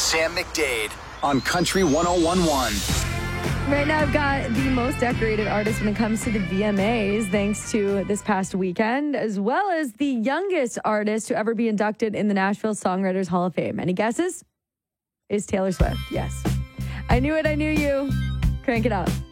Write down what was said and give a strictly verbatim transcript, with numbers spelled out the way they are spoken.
Sam McDade on Country one oh one point one. Right now, I've got the most decorated artist when it comes to the V M As, thanks to this past weekend, as well as the youngest artist to ever be inducted in the Nashville Songwriters Hall of Fame. Any guesses? Is Taylor Swift. Yes. I knew it. I knew you. Crank it up.